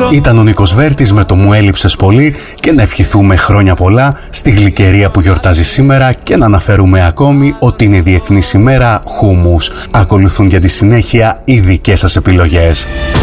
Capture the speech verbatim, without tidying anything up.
Ήταν ο Νίκος Βέρτης με το «Μου έλειψες πολύ» και να ευχηθούμε χρόνια πολλά στη γλυκερία που γιορτάζει σήμερα και να αναφέρουμε ακόμη ότι είναι Διεθνής ημέρα χούμους. Ακολουθούν για τη συνέχεια οι δικές σας επιλογές.